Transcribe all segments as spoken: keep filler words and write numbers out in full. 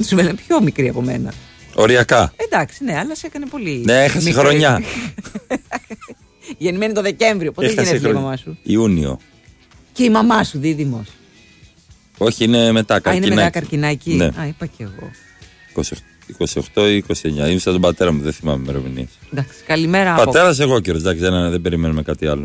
Ζουβέλα είναι πιο μικρή από μένα. Οριακά. Εντάξει, ναι, αλλά σε έκανε πολύ. Ναι, έχασε χρονιά. Γεννημένη το Δεκέμβριο. Πότε γεννήθηκε η μαμά σου? Ιούνιο. Και η μαμά σου, δίδυμος? Όχι, είναι μετά καρκινάκι. Α, είναι μετά καρκινάκι. Ναι. Α, είπα και εγώ. είκοσι οκτώ ή είκοσι εννιά. Είμαι σαν τον πατέρα μου, δεν θυμάμαι ημερομηνίες. Εντάξει, καλημέρα. Πατέρας από... εγώ κύριος, εντάξει, δεν, δεν περιμένουμε κάτι άλλο.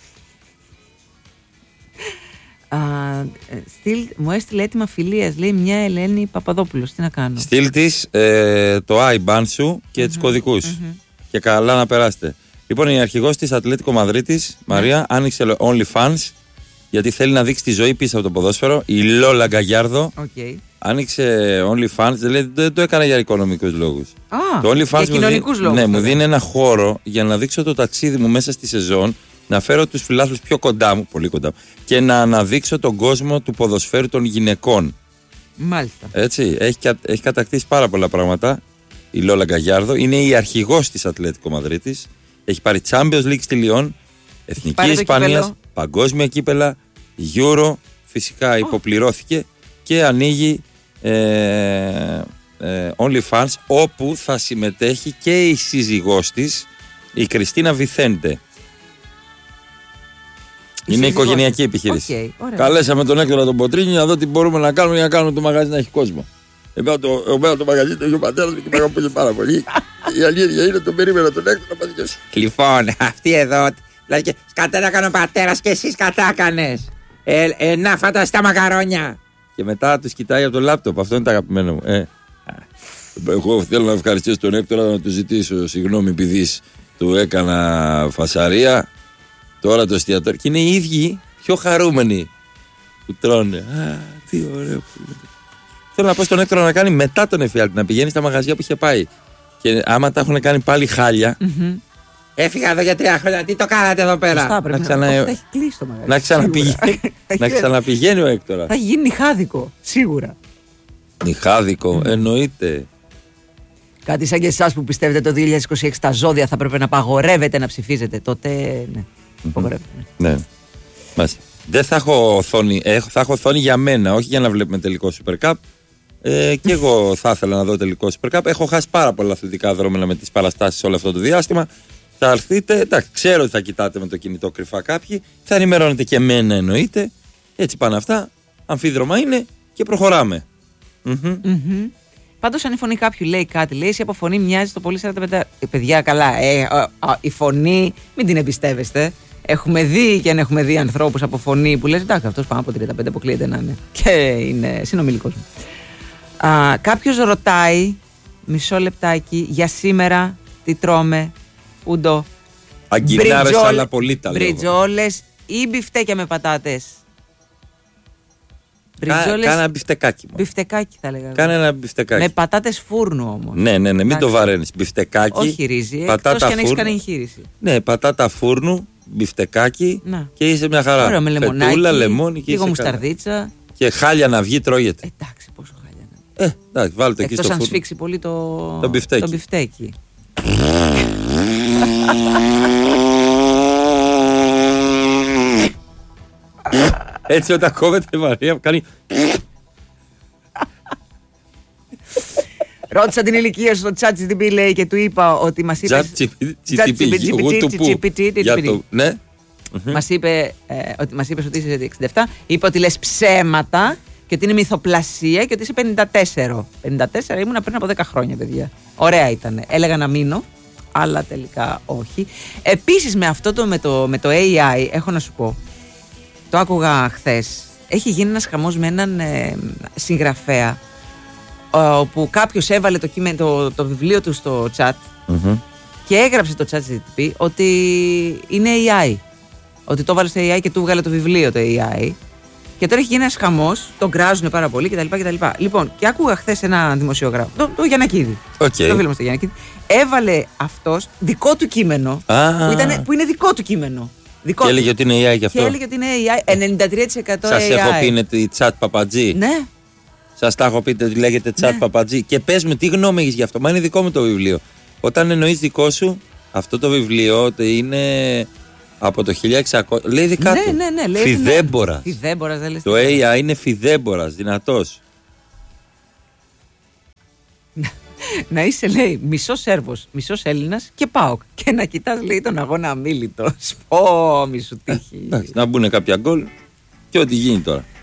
Α, στυλ, μου έστειλε έτοιμα φιλίας, λέει μια Ελένη Παπαδόπουλος. Τι να κάνω? Στείλ της ε, το άι μπαν σου και mm-hmm, τους κωδικούς. Mm-hmm. Και καλά να περάσετε. Λοιπόν, η αρχηγός της Ατλέτικο Μαδρίτης, Μαρία, mm-hmm. άνοιξε OnlyFans γιατί θέλει να δείξει τη ζωή πίσω από το ποδόσφαιρο. Η Λόλα Γκαγιάρδο okay. άνοιξε OnlyFans, δηλαδή δεν το έκανα για οικονομικούς λόγους. Ah, το OnlyFans για κοινωνικούς λόγους. Ναι, μου δίνει ένα χώρο για να δείξω το ταξίδι μου μέσα στη σεζόν, να φέρω τους φιλάθλους πιο κοντά μου, πολύ κοντά μου, και να αναδείξω τον κόσμο του ποδοσφαίρου των γυναικών. Μάλιστα. Έτσι, έχει, έχει κατακτήσει πάρα πολλά πράγματα η Λόλα Γκαγιάρδο. Είναι η αρχηγός της Ατλέτικο Μαδρίτης. Έχει πάρει Champions League στη Λιόν, Εθνική Ισπανίας, παγκόσμια κύπελα, Euro, φυσικά oh. υποπληρώθηκε και ανοίγει ε, ε, OnlyFans, όπου θα συμμετέχει και η σύζυγός της, η Κριστίνα Βιθέντε. Είναι οικογενειακή επιχείρηση. Okay, καλέσαμε τον Έκτορα τον Ποτρίνη να δω τι μπορούμε να κάνουμε για να κάνουμε το μαγαζί να έχει κόσμο. Εμένα το, εμένα το μαγαζί το έχει ο πατέρας μου και με αγαπούσε πάρα πολύ. Η αλήθεια είναι το περίμενα τον Έκτορα να παθηκιώσει. Λοιπόν, αυτή εδώ. Δηλαδή, σκατά να κάνει ο πατέρας και εσείς κατά κάνες. Ε, ε, να φανταστά μακαρόνια. Και μετά του κοιτάει από το λάπτοπ. Αυτό είναι το αγαπημένο μου. Ε. Εγώ θέλω να ευχαριστήσω τον Έκτορα, να του ζητήσω συγγνώμη επειδή του έκανα φασαρία. Τώρα το εστιατόριο. Και είναι οι ίδιοι πιο χαρούμενοι που τρώνε. Α, τι ωραίο που είναι. Θέλω να πω στον Έκτορα να κάνει μετά τον εφιάλτη, να πηγαίνει στα μαγαζιά που είχε πάει. Και άμα τα έχουν κάνει πάλι χάλια. Mm-hmm. Έφυγα εδώ για τρία χρόνια. Τι το κάνατε εδώ πέρα? Σωστά, πρέπει να, ξανα... να... έχει κλείσει το μαγαζί. Να ξαναπηγαίνει, να ξαναπηγαίνει ο Έκτορα. Θα γίνει νυχάδικο, σίγουρα. Νυχάδικο, mm. εννοείται. Κάτι σαν και εσάς που πιστεύετε το δύο χιλιάδες είκοσι έξι τα ζώδια θα πρέπει να απαγορεύεται να ψηφίζετε. Τότε ναι, απαγορεύεται. Mm-hmm. Ναι. Μάλιστα. Δεν θα έχω οθόνη, θα έχω οθόνη για μένα, όχι για να βλέπουμε τελικό Super Cup. Ε, και εγώ θα ήθελα να δω τελικό Super Cup. Έχω χάσει πάρα πολλά αθλητικά δρόμενα με τις παραστάσεις όλο αυτό το διάστημα. Θα έρθετε, εντάξει, ξέρω ότι θα κοιτάτε με το κινητό κρυφά κάποιοι, θα ενημερώνετε και εμένα εννοείται. Έτσι πάνε αυτά. Αμφίδρομα είναι και προχωράμε. Mm-hmm. Mm-hmm. Πάντως, αν η φωνή κάποιου λέει κάτι, λέει, εσύ από φωνή μοιάζει το πολύ σαράντα πέντε. Ε, παιδιά, καλά. Ε, ε, ε, η φωνή, μην την εμπιστεύεστε. Έχουμε δει και αν έχουμε δει ανθρώπους από φωνή που λες, εντάξει, αυτός πάνω από τριάντα πέντε αποκλείεται να είναι. Και είναι συνομιλικός μου. Κάποιος ρωτάει, μισό λεπτάκι, για σήμερα τι τρώμε, ούντο. Αγκινάρες αλλά πολύ τα λέω. Μπριτζόλες ή μπιφτέκια με πατάτες? Κάνε ένα μπιφτεκάκι. Μπιφτεκάκι θα λέγαμε. Κάνε ένα μπιφτεκάκι. Με πατάτες φούρνου όμως. Ναι, ναι, ναι, μην το βαραίνεις. Μπιφτεκάκι. Όχι ρύζι, πατάτα εκτός και αν έχεις φούρνου. κάνει εγχείρηση. Ναι, πατάτα φούρνου, μπιφτεκάκι να. Και είσαι μια χαρά. Ωραία, με λεμονάκι, φετούλα, λεμόνι και λίγο μουσταρδίτσα. Και χάλια να βγει, τρώγεται. Εντάξει, πόσο χάλια να βγει. Ε, εντάξει, βάλτε εκεί στο φούρνο. Εκτός αν σφίξει πολύ το, το μπιφτέκι. Το μπιφτέκι. Έτσι όταν κόβεται η Μαρία κάνει. Ρώτησα την ηλικία σου στο ChatGPT, λέει, και του είπα ότι μας είπε. ChatGPT. Ναι. Μας είπε ότι μας είπες ότι είσαι εξήντα επτά. Είπε ότι λες ψέματα και ότι είναι μυθοπλασία και ότι είσαι πενήντα τέσσερα. πενήντα τέσσερα ήμουνα πριν από δέκα χρόνια, παιδιά. Ωραία ήταν. Έλεγα να μείνω, αλλά τελικά όχι. Επίσης με αυτό το με, το με το έι άι, έχω να σου πω. Το άκουγα χθες. Έχει γίνει ένας χαμός με έναν ε, συγγραφέα, όπου κάποιος έβαλε το, κείμενο, το, το βιβλίο του στο chat mm-hmm. και έγραψε το ChatGPT ότι είναι έι άι. Ότι το έβαλε στο έι άι και του βγάλε το βιβλίο το έι άι. Και τώρα έχει γίνει ένας χαμός, τον κράζουν πάρα πολύ κτλ. κτλ. Λοιπόν, και άκουγα χθες ένα δημοσιογράφο, το, το Γιαννακίδη. Okay. Το φίλο μας το Γιαννακίδη. Έβαλε αυτός δικό του κείμενο, ah. που, ήταν, που είναι δικό του κείμενο. Δικό και έλεγε ότι είναι έι άι γι' αυτό. Και έλεγε ότι είναι έι άι, ενενήντα τρία τοις εκατό Σας έι άι. Σας έχω πει είναι η chat παπατζή. Ναι. Σας τα έχω πει ότι λέγεται chat ναι. παπατζή. Και πες μου τι γνώμη έχεις γι' αυτό. Μα είναι δικό μου το βιβλίο. Όταν εννοείς δικό σου, αυτό το βιβλίο είναι από το χίλια εξακόσια. Λέει δικά ναι, του. Ναι, ναι, λέει φιδέμπορας. Φιδέμπορας δεν λες. Το έι άι είναι φιδέμπορας, δυνατός. Να είσαι, λέει, μισός Σέρβος, μισός Έλληνας και ΠΑΟΚ. Και να κοιτάς, λέει, τον αγώνα αμίλητος. Πω, μη σου τύχει. Να μπουν κάποια γκολ και ό,τι γίνει τώρα.